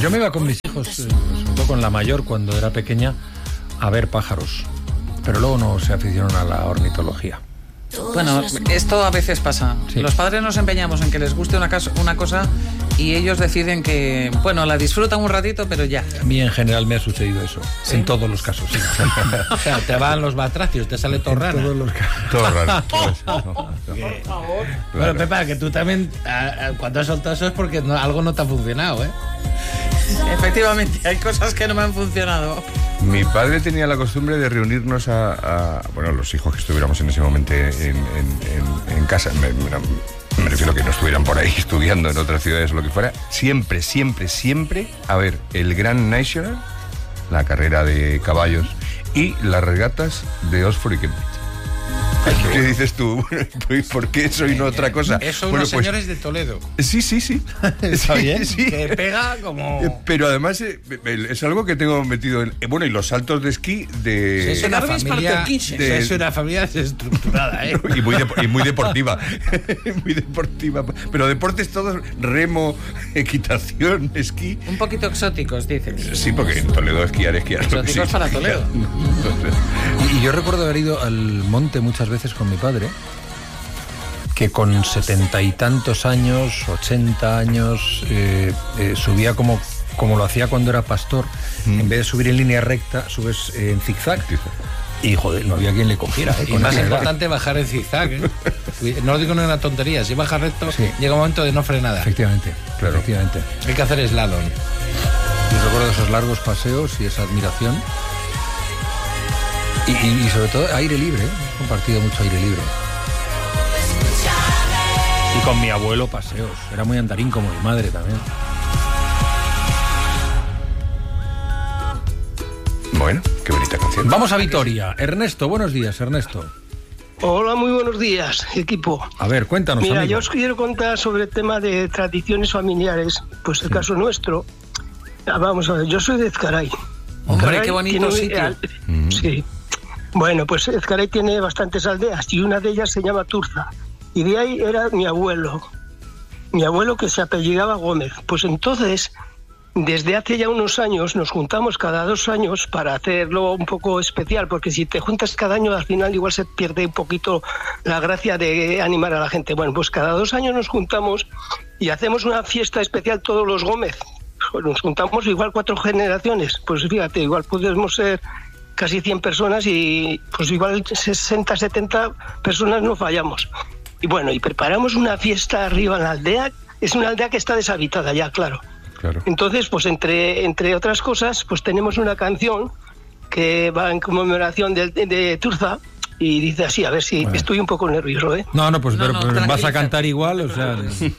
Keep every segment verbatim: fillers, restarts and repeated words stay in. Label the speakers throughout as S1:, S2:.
S1: Yo me iba con mis hijos, eh, sobre todo con la mayor cuando era pequeña, a ver pájaros, pero luego no se aficionaron a la ornitología.
S2: Bueno, esto a veces pasa. Sí. Los padres nos empeñamos en que les guste una, caso, una cosa y ellos deciden que, bueno, la disfrutan un ratito, pero ya.
S1: A mí en general me ha sucedido eso, ¿sí? En todos los casos. Sí.
S3: O sea, te van los batracios, te sale todo raro.
S1: En todos los casos.
S4: Todo raro.
S3: Por favor. Bueno, Pepa, que tú también, cuando has soltado eso es porque no, algo no te ha funcionado, ¿eh?
S2: Efectivamente, hay cosas que no me han funcionado.
S4: Mi padre tenía la costumbre de reunirnos a, a bueno, los hijos que estuviéramos en ese momento en, en, en, en casa. Me, me, me refiero a que no estuvieran por ahí estudiando en otras ciudades o lo que fuera. Siempre, siempre, siempre a ver el Grand National, la carrera de caballos, y las regatas de Oxford y Cambridge. ¿Qué dices tú? ¿Por qué eso y no otra cosa?
S3: Eso
S4: bueno,
S3: unos
S4: pues,
S3: señores de Toledo.
S4: Sí, sí, sí.
S3: Está
S4: sí,
S3: bien,
S4: sí.
S3: Que pega como...
S4: Pero además eh, es algo que tengo metido en... Bueno, y los saltos de esquí de...
S3: Es una familia,
S4: de,
S3: es una familia desestructurada, ¿eh?
S4: Y muy, de, y muy deportiva. Muy deportiva. Pero deportes todos, remo, equitación, esquí.
S2: Un poquito exóticos, dices.
S4: Sí, porque en Toledo esquiar, esquiar.
S2: Exóticos
S4: sí,
S2: para Toledo.
S1: Y, y yo recuerdo haber ido al monte muchas veces con mi padre, que con setenta y tantos años, ochenta años, eh, eh, subía como, como lo hacía cuando era pastor. Mm. En vez de subir en línea recta, subes en zigzag. Y joder, no había quien le cogiera. ¿eh?
S3: Y más importante bajar en zigzag, ¿eh? No lo digo en una tontería, si bajas recto, sí, llega un momento de no frenada.
S1: Efectivamente, claro. Efectivamente.
S3: Hay que hacer slalom.
S1: Yo recuerdo esos largos paseos y esa admiración. Y, y, y sobre todo aire libre, ¿eh? He compartido mucho aire libre. Y con mi abuelo paseos. Era muy andarín como mi madre también.
S4: Bueno, qué bonita canción.
S1: Vamos a Vitoria. Ernesto, buenos días, Ernesto.
S5: Hola, muy buenos días, equipo.
S1: A ver, cuéntanos,
S5: Mira,
S1: amigo.
S5: yo os quiero contar sobre el tema de tradiciones familiares. Pues el sí. caso nuestro. Vamos a ver, yo soy de Ezcaray.
S2: Hombre,
S5: Ezcaray
S2: qué bonito
S5: tiene,
S2: sitio.
S5: Eh, mm. Sí. Bueno, pues Ezcaray tiene bastantes aldeas y una de ellas se llama Turza. Y de ahí era mi abuelo. Mi abuelo que se apellidaba Gómez. Pues entonces, desde hace ya unos años, nos juntamos cada dos años para hacerlo un poco especial, porque si te juntas cada año, al final igual se pierde un poquito la gracia de animar a la gente. Bueno, pues cada dos años nos juntamos y hacemos una fiesta especial todos los Gómez. Nos juntamos igual cuatro generaciones. Pues fíjate, igual podemos ser casi cien personas y pues igual sesenta, setenta personas no fallamos. Y bueno, y preparamos una fiesta arriba en la aldea. Es una aldea que está deshabitada ya, claro. Claro. Entonces, pues entre, entre otras cosas, pues tenemos una canción que va en conmemoración de, de, de Turza y dice así, a ver si bueno. Estoy un poco nervioso, ¿eh?
S1: No, no, pues no, pero, no, pero vas a cantar igual, o sea...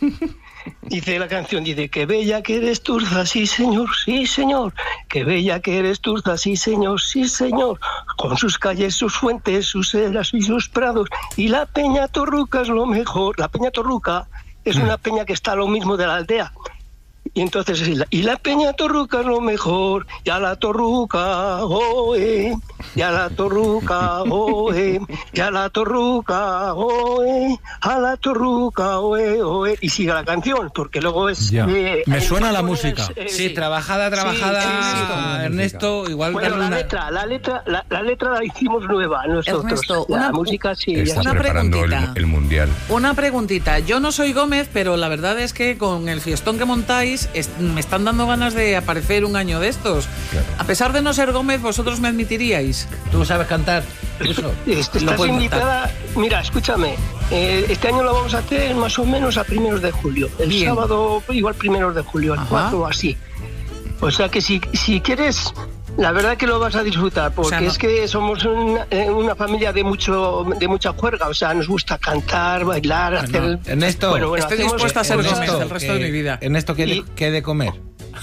S5: Dice la canción, dice, qué bella que eres Turza, sí señor, sí señor, qué bella que eres Turza, sí señor, sí señor, con sus calles, sus fuentes, sus eras y sus prados, y la Peña Torruca es lo mejor. La Peña Torruca es mm. una peña que está a lo mismo de la aldea. Y entonces, y la Peña Torruca es lo mejor, y a la Torruca, oe, y a la Torruca, oe, y a la Torruca, oe, a la Torruca, oe, oe, y sigue la canción, porque luego es...
S1: Eh, Me suena la música.
S3: Es, eh, sí, trabajada, trabajada, sí, sí, sí, Ernesto, igual...
S5: Bueno, la
S3: una...
S5: letra, la letra, la, la letra la hicimos nueva nosotros.
S2: Ernesto,
S5: la
S2: una,
S5: música sí.
S4: Estás
S2: una
S4: preparando el, el mundial.
S2: Una preguntita, yo no soy Gómez, pero la verdad es que con el fiestón que montáis, es, me están dando ganas de aparecer un año de estos. Claro. A pesar de no ser Gómez, ¿vosotros me admitiríais?
S3: ¿Tú sabes cantar? Eso.
S5: Estás invitada. Mira, escúchame. Eh, este año lo vamos a hacer más o menos a primeros de julio. El Bien. sábado, igual primeros de julio, el cuatro o así. O sea que si, si quieres, la verdad que lo vas a disfrutar, porque o sea, no. es que somos una, una familia de mucho de mucha juerga. O sea, nos gusta cantar, bailar,
S3: bueno,
S5: hacer.
S3: Ernesto,
S2: bueno, bueno, estoy dispuesta a ser Gómez el resto
S3: que,
S2: de mi vida.
S3: Ernesto, ¿qué,
S5: y,
S3: de, ¿qué de comer?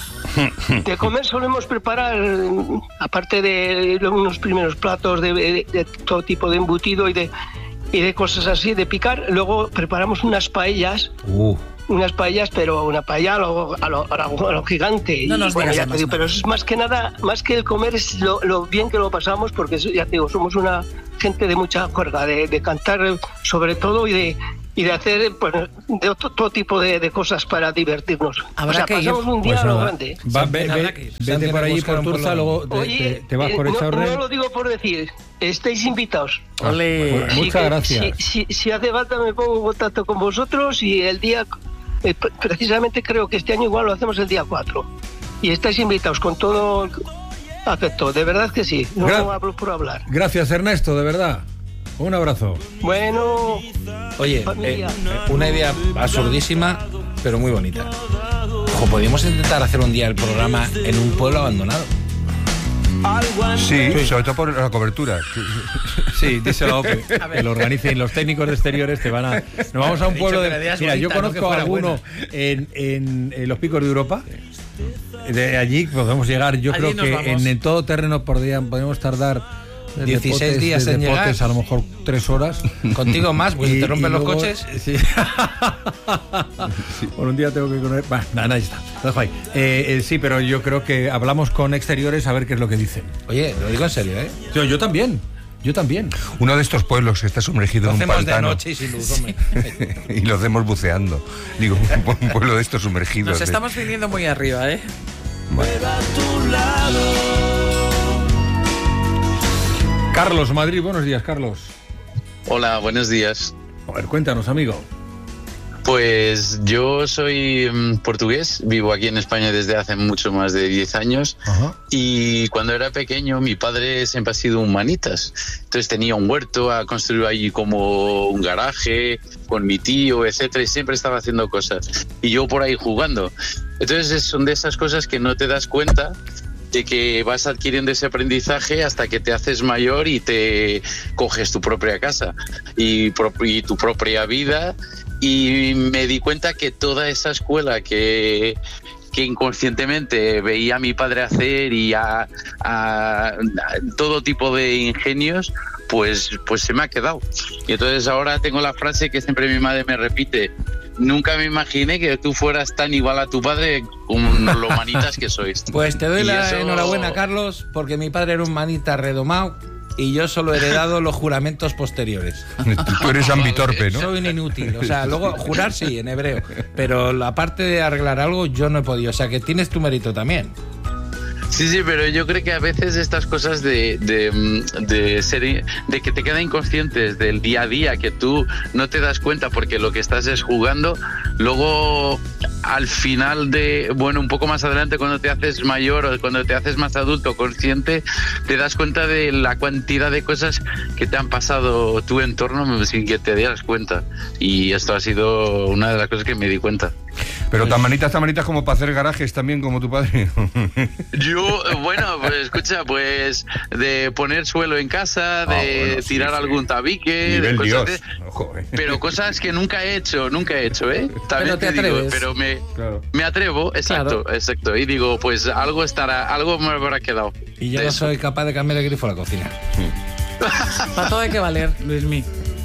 S5: De comer solemos preparar, aparte de unos primeros platos de, de, de todo tipo de embutido y de, y de cosas así, de picar, luego preparamos unas paellas, uh. unas paellas, pero una paella a lo, a lo, a lo, a lo gigante.
S2: No nos
S5: bueno,
S2: digas
S5: ya te digo, pero es más que nada, más que el comer, es lo, lo bien que lo pasamos, porque ya te digo, somos una gente de mucha juerga, de, de cantar sobre todo y de... y de hacer pues, de otro, todo tipo de, de cosas para divertirnos.
S2: Habrá
S5: o sea,
S2: que
S5: pasamos
S2: ir.
S5: un día
S1: Pues
S5: a lo
S1: nada.
S5: grande.
S1: Va, ve, ve, vete por allí por Turza, luego te,
S5: Oye,
S1: te, te vas
S5: eh,
S1: por
S5: no,
S1: Echaurren.
S5: no lo digo por decir, estáis invitados.
S2: Ole.
S1: Pues
S5: Sí,
S1: muchas
S5: que-
S1: gracias.
S5: Si, si, si hace falta me pongo en contacto con vosotros y el día, eh, pre- precisamente creo que este año igual lo hacemos el día cuatro. Y estáis invitados con todo el afecto, de verdad que sí, no
S1: Gra-
S5: hablo por hablar.
S1: Gracias, Ernesto, de verdad. Un abrazo.
S5: Bueno,
S3: Oye,
S5: familia.
S3: eh, una idea absurdísima, pero muy bonita. Ojo, podríamos intentar hacer un día el programa en un pueblo abandonado.
S4: Sí, sobre todo por la cobertura.
S1: Sí, díselo a Ope, que lo organicen los técnicos de exteriores, te van a... Nos vamos a un
S3: He
S1: pueblo
S3: dicho que la
S1: de...
S3: idea es
S1: Mira, yo
S3: bonita, no que
S1: conozco a
S3: fuera
S1: alguno en, en, en los picos de Europa. De allí podemos llegar, yo
S2: Allí
S1: creo
S2: nos
S1: que
S2: vamos.
S1: en el todo terreno podrían- podemos tardar desde
S3: dieciséis
S1: Potes-
S3: días
S1: desde
S3: en llegar.
S1: Potes a lo mejor tres horas.
S3: Contigo más, pues si te rompen los
S1: luego-
S3: coches.
S1: Sí. Por un día tengo que comer. Bueno, nada, ahí está. Lo dejo ahí. Eh, eh, sí, pero yo creo que hablamos con exteriores a ver qué es lo que dicen.
S3: Oye, lo digo en serio, ¿eh?
S1: Yo, yo también. Yo también.
S4: Uno de estos pueblos que está sumergido
S3: Lo
S4: en un
S3: hacemos de
S4: pantano.
S3: noche y sin luz, hombre.
S4: Y lo hacemos buceando. Digo, un, un pueblo de estos sumergidos.
S2: Nos
S4: de-
S2: estamos viniendo muy arriba, ¿eh?
S1: Carlos, Madrid, buenos días, Carlos.
S6: Hola, buenos días.
S1: A ver, cuéntanos, amigo.
S6: Pues yo soy mm, portugués, vivo aquí en España desde hace mucho más de diez años.
S1: Ajá.
S6: Y cuando era pequeño mi padre siempre ha sido un manitas. Entonces tenía un huerto, ha construido allí como un garaje con mi tío, etcétera, y siempre estaba haciendo cosas. Y yo por ahí jugando. Entonces son de esas cosas que no te das cuenta de que vas adquiriendo ese aprendizaje hasta que te haces mayor y te coges tu propia casa y, pro- y tu propia vida. Y me di cuenta que toda esa escuela que, que inconscientemente veía a mi padre hacer y a, a- a todo tipo de ingenios, pues, pues se me ha quedado. Y entonces ahora tengo la frase que siempre mi madre me repite: nunca me imaginé que tú fueras tan igual a tu padre como lo manitas que sois.
S3: Pues te doy
S6: Y
S3: la
S6: eso-
S3: enhorabuena, Carlos, porque mi padre era un manita redomado y yo solo he heredado los juramentos posteriores.
S4: Tú eres ambitorpe, ¿no?
S3: Soy un inútil. O sea, luego jurar sí, en hebreo. Pero la parte de arreglar algo yo no he podido. O sea, que tienes tu mérito también.
S6: Sí, sí, pero yo creo que a veces estas cosas de, de, mm, de ser, de que te quedan inconscientes del día a día, que tú no te das cuenta porque lo que estás es jugando, luego al final de, bueno, un poco más adelante cuando te haces mayor o cuando te haces más adulto, consciente, te das cuenta de la cantidad de cosas que te han pasado tu entorno sin que te dieras cuenta. Y esto ha sido una de las cosas que me di cuenta.
S4: Pero tan manitas, tan manitas como para hacer garajes también, como tu padre.
S6: Yo, bueno, pues escucha, pues de poner suelo en casa, de
S4: Ah, bueno, sí,
S6: tirar
S4: sí.
S6: algún tabique, de
S4: Nivel
S6: cosas
S4: Dios.
S6: de-
S4: Ojo, eh.
S6: pero cosas que nunca he hecho, nunca he hecho, ¿eh? También
S2: Pero te
S6: digo,
S2: atreves.
S6: pero me,
S4: Claro.
S6: me atrevo, exacto,
S2: Claro.
S6: exacto. Y digo, pues algo estará, algo me habrá quedado.
S3: Y yo
S6: de
S3: no
S6: eso.
S3: soy capaz de cambiar el grifo a la cocina.
S2: Para todo hay que valer, Luismi.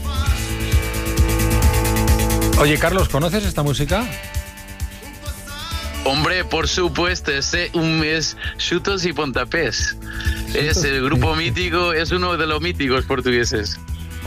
S1: Oye, Carlos, ¿conoces esta música?
S6: Hombre, por supuesto, ese un es Chutos y Pontapés. Es el grupo mítico, es uno de los míticos portugueses.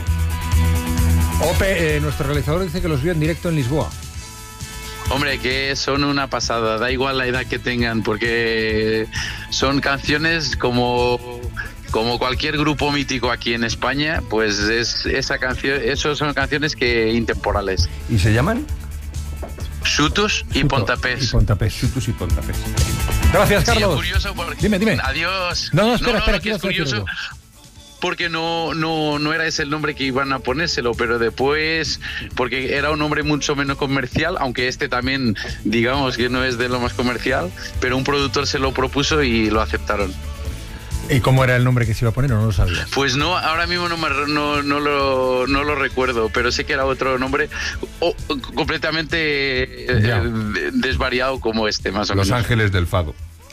S1: Ope, eh, nuestro realizador dice que los vio en directo en Lisboa.
S6: Hombre, que son una pasada, da igual la edad que tengan, porque son canciones como, como cualquier grupo mítico aquí en España, pues es esa canción, esos son canciones que intemporales.
S4: ¿Y se llaman?
S6: Chutos y
S1: Chuto
S6: Pontapés.
S1: Y Pontapés.
S4: Chutus y Pontapés.
S1: Gracias,
S6: Sí, es
S1: Carlos.
S6: curioso porque...
S1: Dime, dime.
S6: Adiós.
S1: No, no, espera, espera,
S6: que
S1: quiero
S6: es
S1: decir
S6: curioso
S1: algo.
S6: porque no, no, no era ese el nombre que iban a ponérselo, pero después, porque era un nombre mucho menos comercial, aunque este también, digamos que no es de lo más comercial, pero un productor se lo propuso y lo aceptaron.
S1: ¿Y cómo era el nombre que se iba a poner o no lo sabías?
S6: Pues no, ahora mismo no, me, no, no, lo, no lo recuerdo, pero sé que era otro nombre o- completamente eh,
S1: Ya.
S6: de- desvariado como este, más o
S4: Los
S6: menos.
S4: Ángeles del Fado.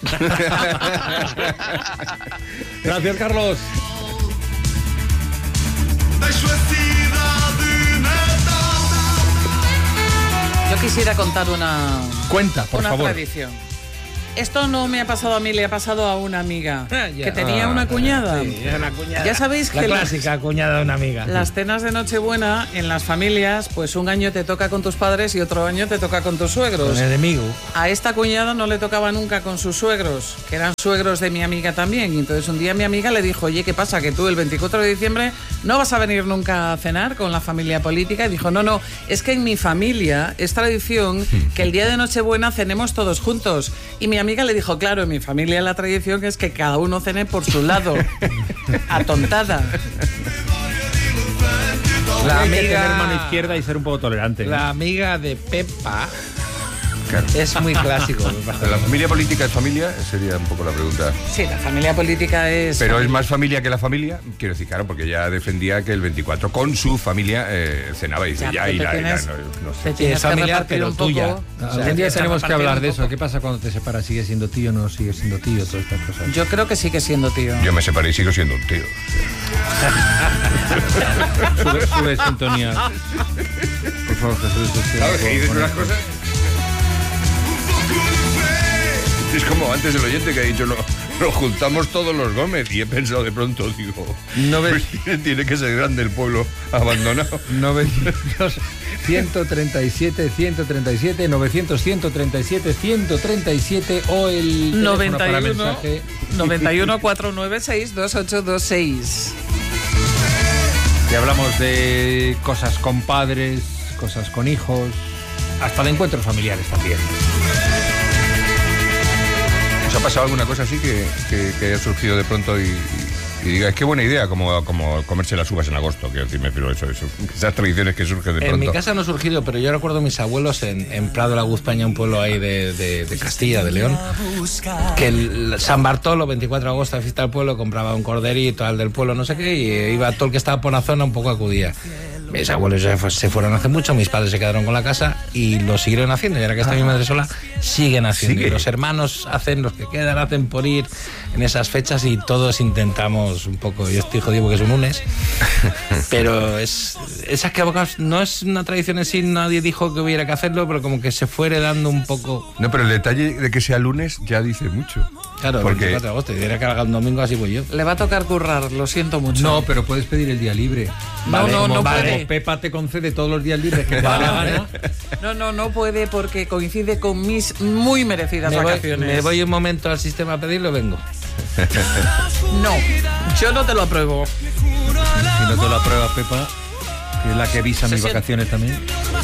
S1: Gracias, Carlos.
S2: Yo quisiera contar una,
S1: Cuenta, por
S2: una
S1: favor.
S2: tradición. Esto no me ha pasado a mí, le ha pasado a una amiga
S3: Ah, ya.
S2: que tenía una cuñada.
S3: Sí, era una cuñada.
S2: Ya sabéis
S3: la
S2: que las-
S3: clásica cuñada de una amiga.
S2: Las cenas de Nochebuena en las familias, pues un año te toca con tus padres y otro año te toca con tus suegros.
S3: Con el enemigo.
S2: A esta cuñada no le tocaba nunca con sus suegros, que eran suegros de mi amiga también. Y entonces un día mi amiga le dijo, oye, ¿qué pasa? Que tú el veinticuatro de diciembre no vas a venir nunca a cenar con la familia política. Y dijo, no, no, es que en mi familia es tradición que el día de Nochebuena cenemos todos juntos. Y mi amiga le dijo, claro, en mi familia la tradición es que cada uno cene por su lado. Atontada.
S3: La
S7: Hay que tener
S3: amiga,
S7: mano izquierda y ser un poco tolerante. ¿no?
S3: la amiga de Pepa
S4: Claro.
S3: es muy clásico.
S4: ¿La familia política es familia? Sería un poco la pregunta.
S2: Sí, la familia política es...
S4: Pero es más familia que la familia, quiero decir, claro, porque ella defendía que el veinticuatro con su familia eh, cenaba y dice,
S2: Ya,
S4: ya,
S2: pero
S4: y
S2: te
S4: la, y la-
S2: tienes-
S4: no, no sé.
S2: te tienes
S3: es
S2: que
S3: familiar,
S2: repartir
S3: pero
S2: un poco-
S3: tuya.
S2: O sea,
S1: Algún día
S2: está
S1: tenemos que
S2: repartido
S1: hablar
S2: un
S1: de eso.
S2: poco.
S1: ¿Qué pasa cuando te separas? ¿Sigues siendo tío o no sigues siendo tío? Todas estas cosas.
S2: Yo creo que sigue siendo tío.
S4: Yo me separé y sigo siendo un tío.
S7: Sube, sube sintonía. Por favor, Jesús. este,
S4: ¿Sabes? Que dices
S7: con
S4: unas
S7: esto.
S4: cosas. Es como antes el oyente que ha dicho, no, nos juntamos todos los Gómez. Y he pensado de pronto, digo,
S1: No ves-
S4: pues tiene que ser grande el pueblo abandonado.
S1: novecientos, ciento treinta y siete, ciento treinta y siete, novecientos, ciento treinta y siete, ciento treinta y siete o el teléfono
S2: noventa
S1: para
S2: y uno,
S1: mensaje.
S2: noventa y uno, cuatrocientos noventa y seis, veintiocho veintiséis.
S1: Y hablamos de cosas con padres, cosas con hijos, hasta de encuentros familiares también.
S4: ¿Os ha pasado alguna cosa así que, que, que haya surgido de pronto y, y, y digas, qué buena idea, como, como comerse las uvas en agosto? Quiero decir, me refiero a eso, eso, esas tradiciones que surgen de pronto.
S3: En mi casa no ha surgido, pero yo recuerdo a mis abuelos en, en Prado la Guzpaña, un pueblo ahí de, de, de Castilla, de León, que el San Bartolo, veinticuatro de agosto, la fiesta del pueblo, compraba un corderito al del pueblo, no sé qué, y iba todo el que estaba por la zona un poco acudía. Mis abuelos ya fu- se fueron hace mucho, mis padres se quedaron con la casa y lo siguieron haciendo. Y ahora que está mi madre sola, siguen haciendo.
S4: Sigue.
S3: Y los hermanos hacen, los que quedan hacen por ir en esas fechas y todos intentamos un poco. Yo estoy jodido porque es un lunes, pero es esas que no es una tradición en sí, nadie dijo que hubiera que hacerlo, pero como que se fue heredando un poco.
S4: No, pero el detalle de que sea lunes ya dice mucho.
S3: Claro, el
S4: Porque-
S3: veinticuatro de agosto, y diría que haga un domingo, así voy yo.
S2: Le va a tocar currar, lo siento mucho.
S1: No, pero puedes pedir el día libre.
S2: No,
S3: Vale,
S2: no,
S3: como
S2: no
S3: vale.
S2: puede.
S1: Como Pepa te concede todos los días libres que te da la gana.
S2: No, no, no puede porque coincide con mis muy merecidas
S3: Me voy,
S2: vacaciones.
S3: me voy un momento al sistema a pedirlo, vengo.
S2: No, yo no te lo apruebo.
S1: Si no te lo aprueba Pepa, que es la que visa
S2: Se
S1: mis
S2: siente-
S1: vacaciones también.